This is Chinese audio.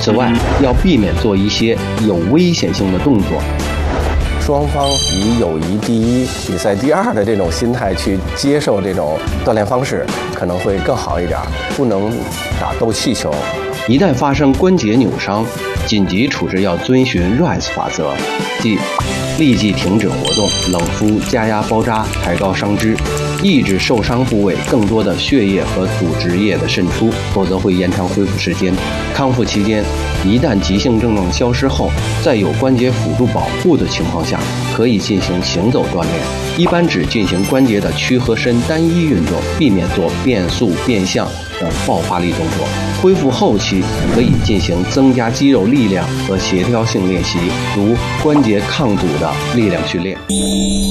此外，要避免做一些有危险性的动作。 双方以友谊第一、比赛第二的这种心态去接受这种锻炼方式，可能会更好一点。不能打斗气球。 一旦发生关节扭伤，紧急处置要遵循 RICE 法则，即立即停止活动、冷敷、加压包扎、抬高伤肢，抑制受伤部位更多的血液和组织液的渗出，否则会延长恢复时间。康复期间，一旦急性症状消失后，在有关节辅助保护的情况下，可以进行行走锻炼。一般只进行关节的屈和伸单一运动，避免做变速、变向等爆发力动作。恢复后期可以进行增加肌肉力量和协调性练习，如关节抗阻的力量训练。